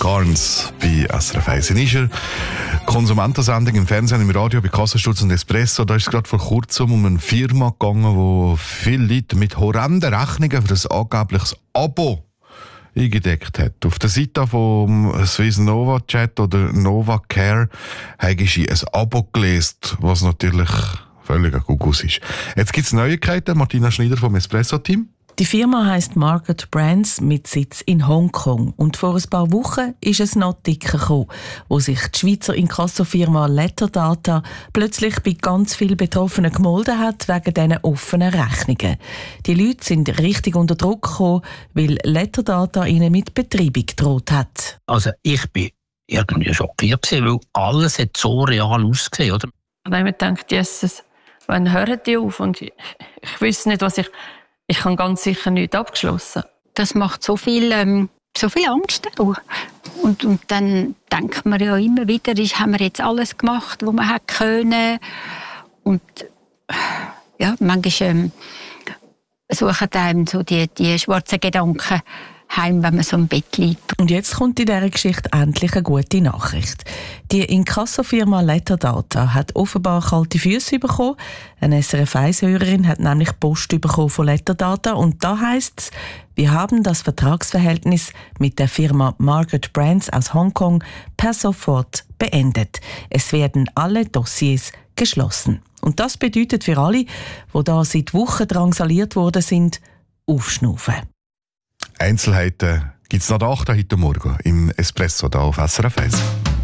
Garns bei SRF 1. In dieser Konsumentensendung im Fernsehen, im Radio, bei Kassensturz und Espresso, da ist es gerade vor kurzem um eine Firma gegangen, wo viele Leute mit horrenden Rechnungen für ein angebliches Abo eingedeckt hat. Auf der Seite vom Swiss Nova Chat oder Nova Care habe ich ein Abo gelesen, was natürlich völlig ein Gugus ist. Jetzt gibt es Neuigkeiten. Martina Schneider vom Espresso-Team. Die Firma heisst Margot Brands mit Sitz in Hongkong. Und vor ein paar Wochen ist es noch dicker gekommen, wo sich die Schweizer Inkassofirma Letterdata plötzlich bei ganz vielen Betroffenen gemolden hat wegen diesen offenen Rechnungen. Die Leute sind richtig unter Druck gekommen, weil Letterdata ihnen mit Betreibung gedroht hat. Also ich bin irgendwie schockiert gewesen, weil alles hat so real ausgesehen, oder? Und dann habe ich mir gedacht, Jesus, wann hören die auf? Und ich wüsste nicht, was ich habe ganz sicher nichts abgeschlossen. Das macht so viel Angst auch. Und dann denkt man ja immer wieder, haben wir jetzt alles gemacht, was man hätte können. Und ja, manchmal suchen einem so die schwarzen Gedanken heim, wenn man so im Bett liegt. Und jetzt kommt in dieser Geschichte endlich eine gute Nachricht. Die Inkassofirma Letterdata hat offenbar kalte Füße bekommen. Eine SRF-1-Hörerin hat nämlich Post bekommen von Letterdata und da heisst es, wir haben das Vertragsverhältnis mit der Firma Margot Brands aus Hongkong per sofort beendet. Es werden alle Dossiers geschlossen. Und das bedeutet für alle, die da seit Wochen drangsaliert worden sind, aufschnaufen. Einzelheiten gibt es nach der 8 heute Morgen im Espresso da auf SRF 1.